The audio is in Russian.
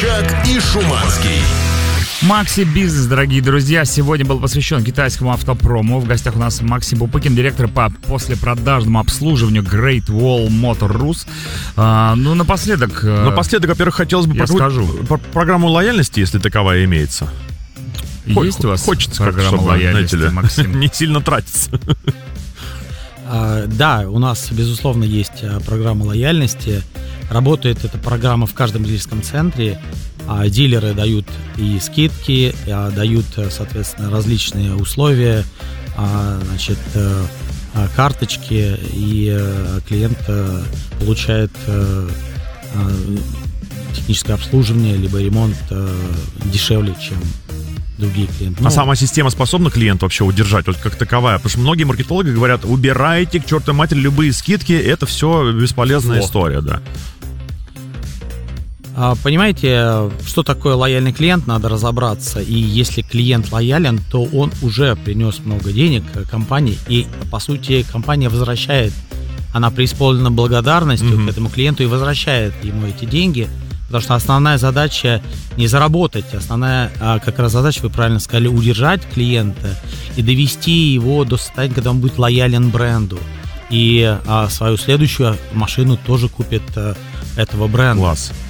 Собчак и Шуманский. Макси Бизнес, дорогие друзья, сегодня был посвящен китайскому автопрому. В гостях у нас Максим Пупыкин, директор по послепродажному обслуживанию Great Wall Motor Rus. Напоследок, во-первых, хотелось бы программу лояльности, если таковая имеется. Есть у вас хочется программа лояльности, Максим? Не сильно тратиться. Да, у нас, безусловно, есть программа лояльности. Работает эта программа в каждом дилерском центре. Дилеры дают и скидки, дают, соответственно, различные условия, карточки, и клиент получает техническое обслуживание либо ремонт дешевле, чем другие клиенты. А сама система способна клиента вообще удержать, вот как таковая? Потому что многие маркетологи говорят: убирайте к чертовой матери любые скидки, это все бесполезная история, да. Понимаете, что такое лояльный клиент, надо разобраться. И если клиент лоялен, то он уже принес много денег компании. И, по сути, компания возвращает, она преисполнена благодарностью к этому клиенту и возвращает ему эти деньги. Потому что основная задача не заработать, основная как раз задача, вы правильно сказали, удержать клиента и довести его до состояния, когда он будет лоялен бренду. И свою следующую машину тоже купит этого бренда. Класс.